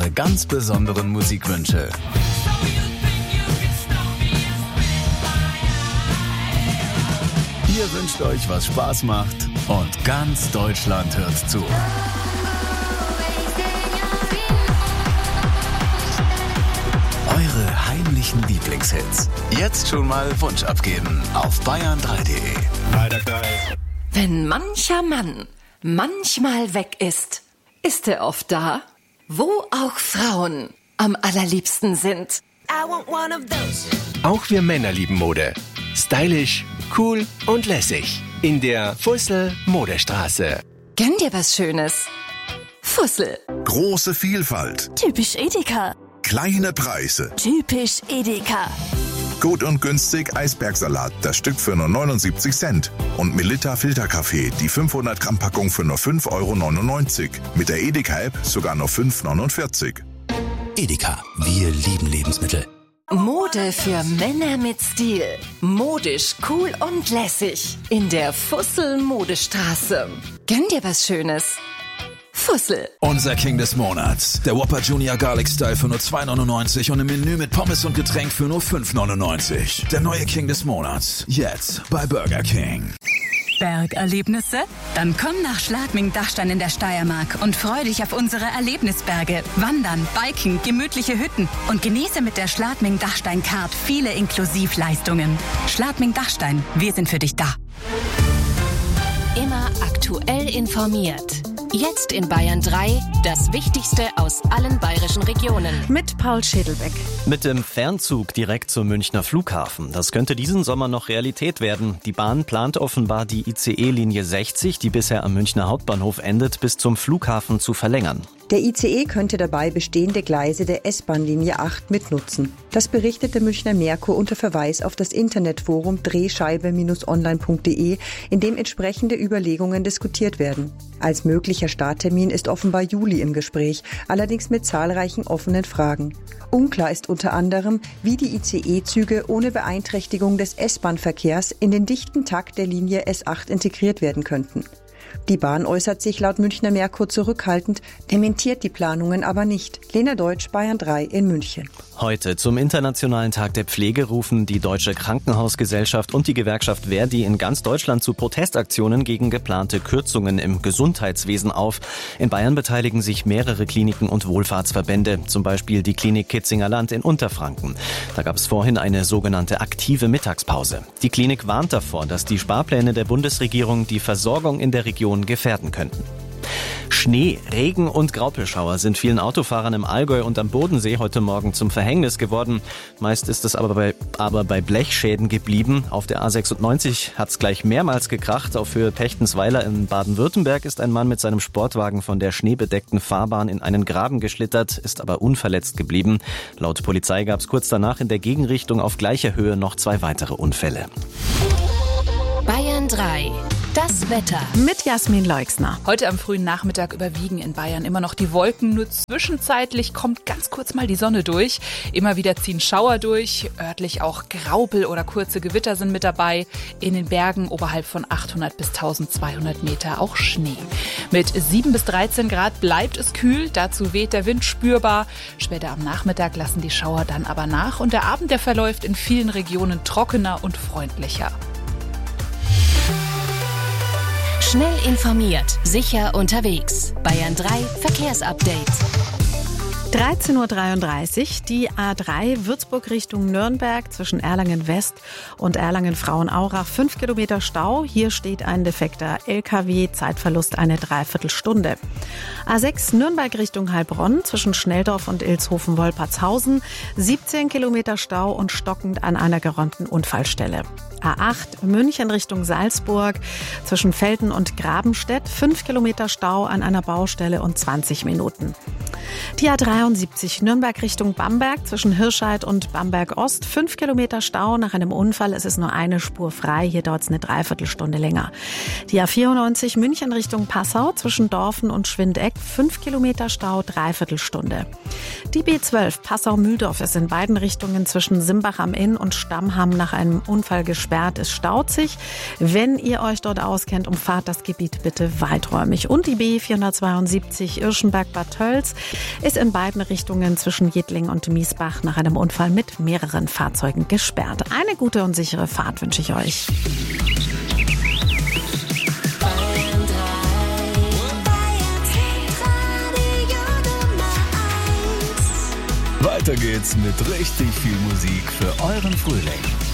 eure ganz besonderen Musikwünsche. Ihr wünscht euch, was Spaß macht und ganz Deutschland hört zu. Eure heimlichen Lieblingshits. Jetzt schon mal Wunsch abgeben auf bayern3.de. Alter, geil. Wenn mancher Mann manchmal weg ist, ist er oft da, wo auch Frauen am allerliebsten sind. Auch wir Männer lieben Mode. Stylisch, cool und lässig. In der Fussel Modestraße. Gönn dir was Schönes. Fussel. Große Vielfalt. Typisch Edeka. Kleine Preise. Typisch Edeka. Gut und günstig Eisbergsalat, das Stück für nur 79 Cent. Und Melitta Filterkaffee, die 500 Gramm Packung für nur 5,99 €. Mit der Edeka-App sogar nur 5,49 €. Edeka, wir lieben Lebensmittel. Mode für Männer mit Stil. Modisch, cool und lässig. In der Fussel Modestraße. Gönn dir was Schönes. Fussel. Unser King des Monats. Der Whopper Junior Garlic Style für nur 2,99 € und im Menü mit Pommes und Getränk für nur 5,99 €. Der neue King des Monats. Jetzt bei Burger King. Bergerlebnisse? Dann komm nach Schladming-Dachstein in der Steiermark und freu dich auf unsere Erlebnisberge. Wandern, Biken, gemütliche Hütten und genieße mit der Schladming-Dachstein-Card viele Inklusivleistungen. Schladming-Dachstein, wir sind für dich da. Immer aktuell informiert. Jetzt in Bayern 3, das Wichtigste aus allen bayerischen Regionen. Mit Paul Schädelbeck. Mit dem Fernzug direkt zum Münchner Flughafen. Das könnte diesen Sommer noch Realität werden. Die Bahn plant offenbar die ICE-Linie 60, die bisher am Münchner Hauptbahnhof endet, bis zum Flughafen zu verlängern. Der ICE könnte dabei bestehende Gleise der S-Bahn-Linie 8 mitnutzen. Das berichtete Münchner Merkur unter Verweis auf das Internetforum drehscheibe-online.de, in dem entsprechende Überlegungen diskutiert werden. Als möglicher Starttermin ist offenbar Juli im Gespräch, allerdings mit zahlreichen offenen Fragen. Unklar ist unter anderem, wie die ICE-Züge ohne Beeinträchtigung des S-Bahn-Verkehrs in den dichten Takt der Linie S8 integriert werden könnten. Die Bahn äußert sich laut Münchner Merkur zurückhaltend, dementiert die Planungen aber nicht. Lena Deutsch, Bayern 3 in München. Heute zum Internationalen Tag der Pflege rufen die Deutsche Krankenhausgesellschaft und die Gewerkschaft Verdi in ganz Deutschland zu Protestaktionen gegen geplante Kürzungen im Gesundheitswesen auf. In Bayern beteiligen sich mehrere Kliniken und Wohlfahrtsverbände, zum Beispiel die Klinik Kitzinger Land in Unterfranken. Da gab es vorhin eine sogenannte aktive Mittagspause. Die Klinik warnt davor, dass die Sparpläne der Bundesregierung die Versorgung in der Region gefährden könnten. Schnee, Regen und Graupelschauer sind vielen Autofahrern im Allgäu und am Bodensee heute Morgen zum Verhängnis geworden. Meist ist es aber bei Blechschäden geblieben. Auf der A96 hat es gleich mehrmals gekracht. Auf Höhe Pechtensweiler in Baden-Württemberg ist ein Mann mit seinem Sportwagen von der schneebedeckten Fahrbahn in einen Graben geschlittert, ist aber unverletzt geblieben. Laut Polizei gab es kurz danach in der Gegenrichtung auf gleicher Höhe noch 2 weitere Unfälle. Bayern 3. Das Wetter. Mit Jasmin Leixner. Heute am frühen Nachmittag überwiegen in Bayern immer noch die Wolken. Nur zwischenzeitlich kommt ganz kurz mal die Sonne durch. Immer wieder ziehen Schauer durch. Örtlich auch Graupel oder kurze Gewitter sind mit dabei. In den Bergen oberhalb von 800 bis 1200 Meter auch Schnee. Mit 7 bis 13 Grad bleibt es kühl. Dazu weht der Wind spürbar. Später am Nachmittag lassen die Schauer dann aber nach. Und der Abend, der verläuft in vielen Regionen trockener und freundlicher. Schnell informiert, sicher unterwegs. Bayern 3 Verkehrsupdate. 13:33 Uhr, die A3 Würzburg Richtung Nürnberg zwischen Erlangen West und Erlangen Frauenaurach. 5 Kilometer Stau. Hier steht ein defekter LKW, Zeitverlust eine Dreiviertelstunde. A6 Nürnberg Richtung Heilbronn zwischen Schnelldorf und Ilshofen-Wolpertshausen. 17 Kilometer Stau und stockend an einer geräumten Unfallstelle. A8 München Richtung Salzburg zwischen Velten und Grabenstedt. 5 Kilometer Stau an einer Baustelle und 20 Minuten. Die A73 Nürnberg Richtung Bamberg zwischen Hirscheid und Bamberg Ost. 5 Kilometer Stau nach einem Unfall. Es ist nur eine Spur frei. Hier dauert es eine Dreiviertelstunde länger. Die A94 München Richtung Passau zwischen Dorfen und Schwindeck. 5 Kilometer Stau, Dreiviertelstunde. Die B12 Passau-Mühldorf ist in beiden Richtungen zwischen Simbach am Inn und Stammham nach einem Unfall gesperrt. Es staut sich. Wenn ihr euch dort auskennt, umfahrt das Gebiet bitte weiträumig. Und die B472 Irschenberg-Bad Tölz ist in beiden Richtungen zwischen Jedling und Miesbach nach einem Unfall mit mehreren Fahrzeugen gesperrt. Eine gute und sichere Fahrt wünsche ich euch. Weiter geht's mit richtig viel Musik für euren Frühling.